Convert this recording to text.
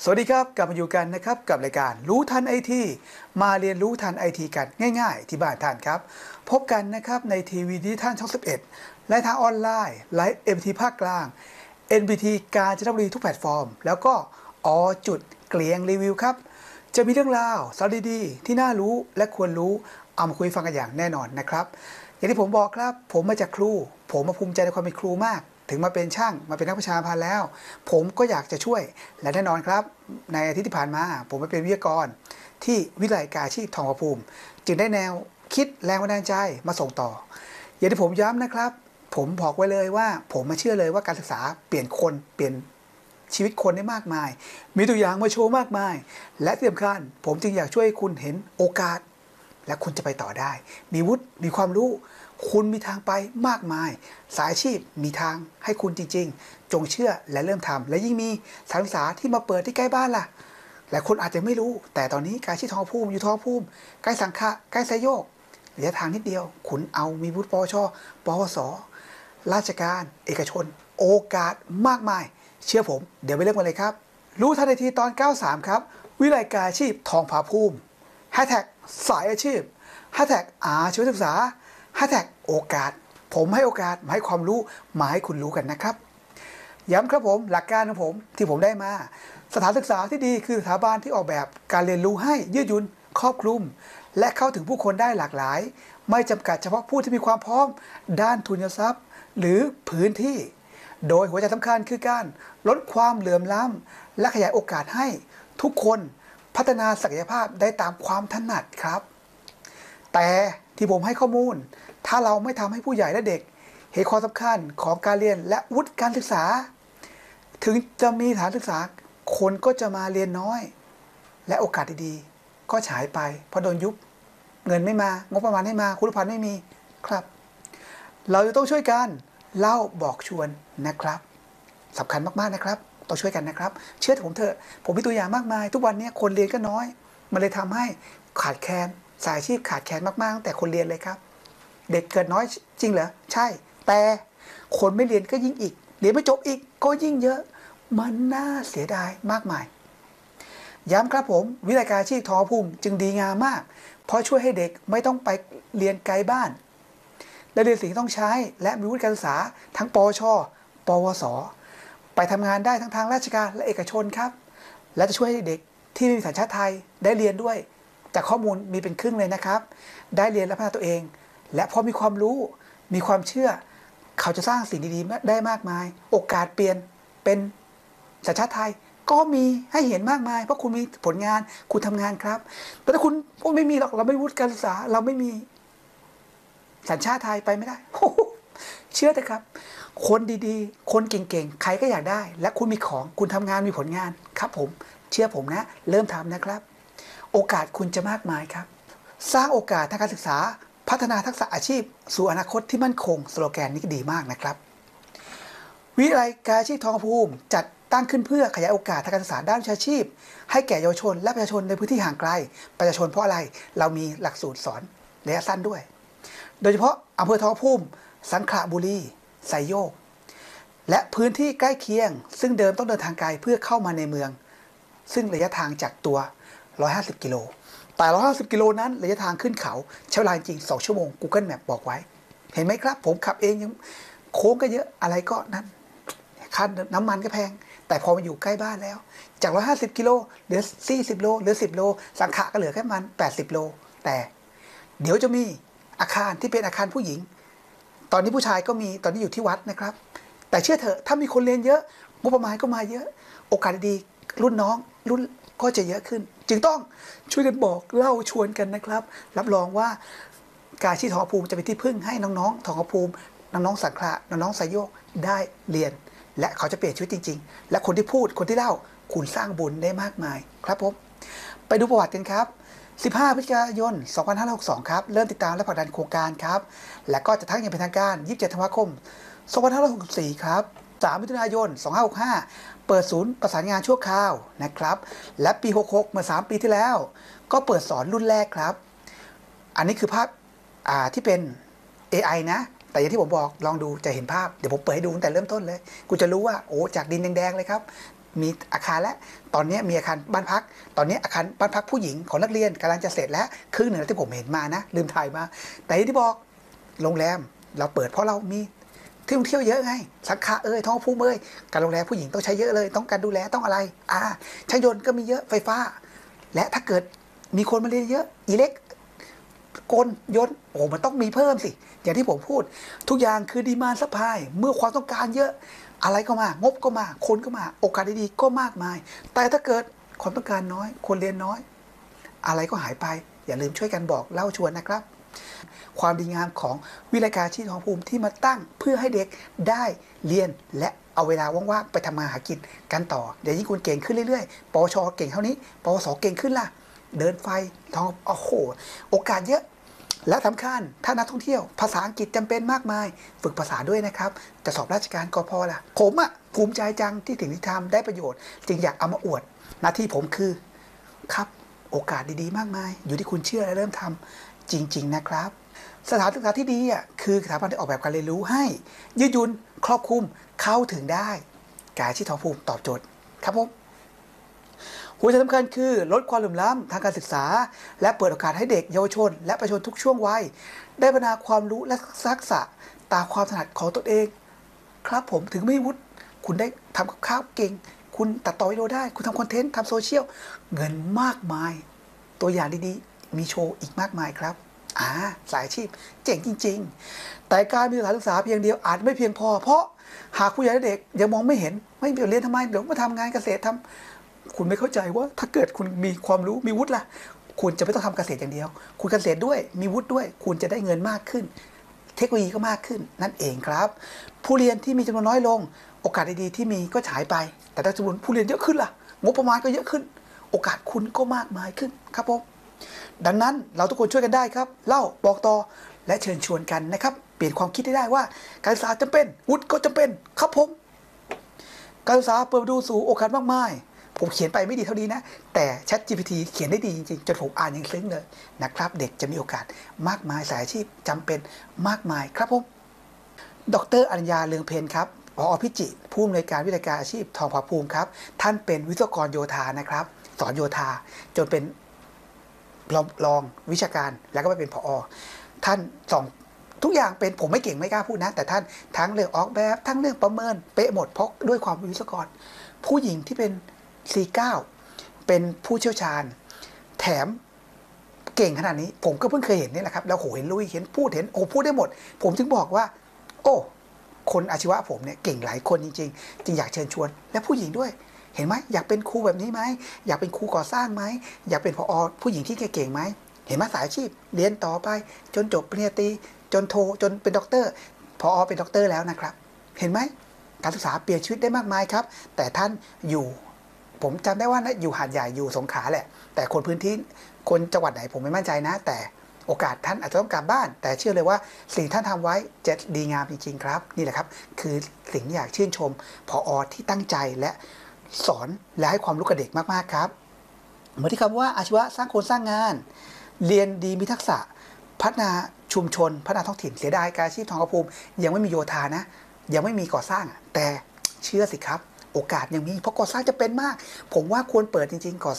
สวัสดีครับกลับมาอยู่กันนะครับกับรายการรู้ทันไอทีมาเรียนรู้ทันไอทีกันง่ายๆที่บ้านท่านครับพบกันนะครับในทีวีดิจิทัลช่อง 11 และทางออนไลน์ไลฟ์ MT ภาคกลาง NBT กาญจนบุรีทุกแพลตฟอร์มแล้วก็จุดเกลียงรีวิวครับจะมีเรื่องราวสาระดีๆที่น่ารู้และควรรู้เอามาคุยฟังกันอย่างแน่นอนนะครับอย่างที่ผมบอกครับผมมาจากครูผมมาภูมิใจในความเป็นครูมากถึงมาเป็นช่างมาเป็นนักประชาสัมพันธ์แล้วผมก็อยากจะช่วยและแน่นอนครับในอาทิตย์ที่ผ่านมาผมไปเป็นวิทยากรที่วิทยาลัยการอาชีพทองผาภูมิจึงได้แนวคิดแรงบันดาลใจมาส่งต่ออย่างที่ผมย้ำนะครับผมบอกไว้เลยว่าผมมาเชื่อเลยว่าการศึกษาเปลี่ยนคนเปลี่ยนชีวิตคนได้มากมายมีตัวอย่างมาโชว์มากมายและที่สำคัญผมจึงอยากช่วยคุณเห็นโอกาสและคุณจะไปต่อได้มีวุฒิมีความรู้คุณมีทางไปมากมายสายอาชีพมีทางให้คุณจริงๆจงเชื่อและเริ่มทำและยิ่งมีสถานศึกษาที่มาเปิดที่ใกล้บ้านล่ะและคุณอาจจะไม่รู้แต่ตอนนี้การที่ทองภูมิอยู่ทองภูมิใกล้สังขะใกล้ไซโยกระยะทางนิดเดียวคุณเอามีวุฒิปวชปวสราชการเอกชนโอกาสมากมายเชื่อผมเดี๋ยวไปเริ่มกันเลยครับรู้ทันทีตอน93ครับวิทยาลัยการอาชีพทองผาภูมิ#สายอาชีพ#อาชีวศึกษา#โอกาสผมให้โอกาสมาให้ความรู้มาให้คุณรู้กันนะครับย้ำครับผมหลักการของผมที่ผมได้มาสถานศึกษาที่ดีคือสถาบันที่ออกแบบการเรียนรู้ให้ยืดหยุ่นครอบคลุมและเข้าถึงผู้คนได้หลากหลายไม่จำกัดเฉพาะผู้ที่มีความพร้อมด้านทุนทรัพย์หรือพื้นที่โดยหัวใจสำคัญคือการลดความเหลื่อมล้ำและขยายโอกาสให้ทุกคนพัฒนาศักยภาพได้ตามความถนัดครับแต่ที่ผมให้ข้อมูลถ้าเราไม่ทำให้ผู้ใหญ่และเด็กเห็นความสำคัญของการเรียนและวุฒิการศึกษาถึงจะมีสถานศึกษาคนก็จะมาเรียนน้อยและโอกาสดีๆก็ฉายไปเพราะโดนยุบเงินไม่มางบประมาณไม่มาคุณภาพไม่มีครับเราจะต้องช่วยกันเล่าบอกชวนนะครับสำคัญมากๆนะครับต้องช่วยกันนะครับเชื่อผมเถอะผมมีตัวอย่างมากมายทุกวันนี้คนเรียนก็น้อยมันเลยทำให้ขาดแคลนสายอาชีพขาดแคลนมากๆตั้งแต่คนเรียนเลยครับเด็กเกิดน้อยจริงเหรอใช่แต่คนไม่เรียนก็ยิ่งอีกเรียนไม่จบอีกก็ยิ่งเยอะมันน่าเสียดายมากมายย้ำครับผมวิทยาลัยการอาชีพทองผาภูมิจึงดีงามมากเพราะช่วยให้เด็กไม่ต้องไปเรียนไกลบ้านและเรียนสิ่งที่ต้องใช้และมีวุฒิการศึกษาทั้งปวชปวสไปทำงานได้ทั้งทางราชการและเอกชนครับและจะช่วยให้เด็กที่ไม่มีสัญชาติไทยได้เรียนด้วยจากข้อมูลมีเป็นครึ่งเลยนะครับได้เรียนและพัฒนาตัวเองและพอมีความรู้มีความเชื่อเขาจะสร้างสิ่งดีๆได้มากมายโอกาสเปลี่ยนเป็นสัญชาติไทยก็มีให้เห็นมากมายเพราะคุณมีผลงานคุณทำงานครับแต่ถ้าคุณไม่มีหรอกเราไม่วุฒิการศึกษาเราไม่มีสัญชาติไทยไปไม่ได้เชื่อเถอะครับคนดีๆคนเก่งๆใครก็อยากได้และคุณมีของคุณทำงานมีผลงานครับผมเชื่อผมนะเริ่มทำนะครับโอกาสคุณจะมากมายครับสร้างโอกาสทางการศึกษาพัฒนาทักษะอาชีพสู่อนาคตที่มั่นคงสโลแกนนี้ดีมากนะครับวิทยาลัยการอาชีพทองผาภูมิจัดตั้งขึ้นเพื่อขยายโอกาสทางการศึกษาด้านวิชาชีพให้แก่เยาวชนและประชาชนในพื้นที่ห่างไกลประชาชนเพราะอะไรเรามีหลักสูตรสอนระยะสั้นด้วยโดยเฉพาะอำเภอทองผาภูมิสังขละบุรีไซโยกและพื้นที่ใกล้เคียงซึ่งเดิมต้องเดินทางไกลเพื่อเข้ามาในเมืองซึ่งระยะทางจากตัว150 กิโลแต่150 กิโลนั้นระยะทางขึ้นเขาใช้เวลาจริง2 ชั่วโมง Google Map บอกไว้เห็นไหมครับผมขับเองยังโค้งก็เยอะอะไรก็นั่นค่าน้ำมันก็แพงแต่พอมาอยู่ใกล้บ้านแล้วจาก150 กิโลเหลือ40 โลเหลือ10 โลสังขะก็เหลือแค่มัน80 โลแต่เดี๋ยวจะมีอาคารที่เป็นอาคารผู้หญิงตอนนี้ผู้ชายก็มีตอนนี้อยู่ที่วัดนะครับแต่เชื่อเถอะถ้ามีคนเรียนเยอะงบประมาณก็มาเยอะโอกาสดีรุ่นน้องรุ่นก็จะเยอะขึ้นจึงต้องช่วยกันบอกเล่าชวนกันนะครับรับรองว่าการที่ทองผาภูมิจะเป็นที่พึ่งให้น้องๆทองผาภูมิน้องๆสังขละน้องๆไซโยกได้เรียนและเขาจะเปลี่ยนชีวิตจริงๆและคนที่พูดคนที่เล่าคุณสร้างบุญได้มากมายครับผมไปดูประวัติกันครับ15 พฤศจิกายน 2562 ครับเริ่มติดตามและผลักดันโครงการครับและก็จะทั้งอย่างเป็นทางการ27 ธันวาคม 2564 ครับ3 มิถุนายน 2565 เปิดศูนย์ประสานงานชั่วคราวนะครับและปี 66 เมื่อ 3 ปีที่แล้วก็เปิดสอนรุ่นแรกครับอันนี้คือภาพที่เป็น AI นะแต่อย่างที่ผมบอกลองดูจะเห็นภาพเดี๋ยวผมเปิดให้ดูตั้งแต่เริ่มต้นเลยคุณจะรู้ว่าโอ้จากดินแดงๆเลยครับมีอาคารแล้วตอนนี้มีอาคารบ้านพักตอนนี้อาคารบ้านพักผู้หญิงของนักเรียนกำลังจะเสร็จแล้วครึ่งหนึ่งที่ผมเห็นมานะลืมถ่ายมาแต่ที่บอกโรงแรมเราเปิดเพราะเรามีที่ท่องเที่ยวเยอะไงสังขะท้องภูมิการโรงแรมผู้หญิงต้องใช้เยอะเลยต้องการดูแลต้องอะไรช่างยนต์ก็มีเยอะไฟฟ้าและถ้าเกิดมีคนมาเรียนเยอะอิเล็กกลยนต์มันต้องมีเพิ่มสิอย่างที่ผมพูดทุกอย่างคือดีมานด์ซัพพลายเมื่อความต้องการเยอะอะไรก็มางบก็มาคนก็มาโอกาสดีๆก็มากมายแต่ถ้าเกิดความต้องการน้อยคนเรียนน้อยอะไรก็หายไปอย่าลืมช่วยกันบอกเล่าชวนนะครับความดีงามของวิทยาการอาชีพทองภูมิที่มาตั้งเพื่อให้เด็กได้เรียนและเอาเวลาว่างๆไปทำมาหากินกันต่อเดี๋ยวยิ่งคุณเก่งขึ้นเรื่อยๆปวชเก่งเท่านี้ปวสเก่งขึ้นล่ะเดินไฟทองโอกาสเยอะและสำคัญถ้านักท่องเที่ยวภาษาอังกฤษจำเป็นมากมายฝึกภาษาด้วยนะครับจะสอบราชการก็พอละผมภูมิใจจังที่ถึงที่ทำได้ประโยชน์จึงอยากเอามาอวดหน้าที่ผมคือครับโอกาสดีๆมากมายอยู่ที่คุณเชื่อและเริ่มทำจริงๆนะครับสถานศึกษาที่ดีคือสถาบันที่ออกแบบการเรียนรู้ให้ยืดหยุ่นครอบคลุมเข้าถึงได้การอาชีพทองภูมิตอบโจทย์ครับผมหัวใจสำคัญคือลดความเหลื่อมล้ำทางการศึกษาและเปิดโอกาสให้เด็กเยาวชนและประชาชนทุกช่วงวัยได้พัฒนาความรู้และทักษะตามความถนัดของตนเองครับผมถึงไม่วุฒิคุณได้ทำกับข้าวเก่งคุณตัดต่อวิดีโอได้คุณทำคอนเทนต์ทำโซเชียลเงินมากมายตัวอย่างดีๆมีโชว์อีกมากมายครับสายอาชีพเจ๋งจริงๆแต่การมีสถานศึกษาเพียงเดียวอาจไม่เพียงพอเพราะหากผู้ใหญ่และเด็กยังมองไม่เห็นไม่เรียนทำไมเดี๋ยวมาทำงานเกษตรทำคุณไม่เข้าใจว่าถ้าเกิดคุณมีความรู้มีวุฒิล่ะคุณจะไม่ต้องทำเกษตรอย่างเดียวคุณเกษตรด้วยมีวุฒิด้วยคุณจะได้เงินมากขึ้นเทคโนโลยีก็มากขึ้นนั่นเองครับผู้เรียนที่มีจำนวนน้อยลงโอกาสดีๆที่มีก็ฉายไปแต่ถ้าจำนวนผู้เรียนเยอะขึ้นล่ะงบประมาณก็เยอะขึ้นโอกาสคุณก็มากมายขึ้นครับผมดังนั้นเราทุกคนช่วยกันได้ครับเล่าบอกต่อและเชิญชวนกันนะครับเปลี่ยนความคิดได้ว่าการศึกษาจำเป็นวุฒิก็จำเป็นครับผมการศึกษาเปิดประตูสู่โอกาสมากมายผมเขียนไปไม่ดีเท่านี้นะแต่ ChatGPT เขียนได้ดีจริงๆจนผมอ่านยังซึ้งเลยนะครับเด็กจะมีโอกาสมากมายสายอาชีพจำเป็นมากมายครับผมดร.อรัญญาเลืองเพนครับผอ.พิจิตรผู้อำนวยการวิทยาการอาชีพทองผาภูมิครับท่านเป็นวิศวกรโยธานะครับสอนโยธาจนเป็นรองวิชาการแล้วก็ไปเป็นผอ.ท่านสองทุกอย่างเป็นผมไม่เก่งไม่กล้าพูดนะแต่ท่านทั้งเรื่องออกแบบทั้งเรื่องประเมินเป๊ะหมดเพราะด้วยความเป็นวิศวกรผู้หญิงที่เป็น49เป็นผู้เชี่ยวชาญแถมเก่งขนาดนี้ผมก็เพิ่งเคยเห็นนี่แหละครับแล้วเห็นลุยเห็นพูดพูดได้หมดผมจึงบอกว่าคนอาชีวะผมเนี่ยเก่งหลายคนจริงๆจึงอยากเชิญชวนและผู้หญิงด้วยเห็นไหมอยากเป็นครูแบบนี้ไหมอยากเป็นครูก่อสร้างไหมอยากเป็นผอ.ผู้หญิงที่เก่งไหมเห็นไหมสายอาชีพเรียนต่อไปจนจบปริญญาตรีจนโทจนเป็นด็อกเตอร์ผอ.เป็นด็อกเตอร์แล้วนะครับเห็นไหมการศึกษาเปลี่ยนชีวิตได้มากมายครับแต่ท่านอยู่ผมจำได้ว่านะอยู่หาดใหญ่อยู่สงขลาแหละแต่คนพื้นที่คนจังหวัดไหนผมไม่มั่นใจนะแต่โอกาสท่านอาจจะต้องกลับบ้านแต่เชื่อเลยว่าสิ่งท่านทำไว้จะดีงามจริงๆครับนี่แหละครับคือสิ่งที่อยากชื่นชมผอ.ที่ตั้งใจและสอนและให้ความรู้กับเด็กมากๆครับเหมือนที่คำว่าอาชีวะสร้างคนสร้างงานเรียนดีมีทักษะพัฒนาชุมชนพัฒนาท้องถิ่นเสียดายการอาชีพทองผาภูมิยังไม่มีโยธานะยังไม่มีก่อสร้างแต่เชื่อสิครับโอกาสยังมีเพราะก่อสร้างจะเป็นมากผมว่าควรเปิดจริงๆก่อ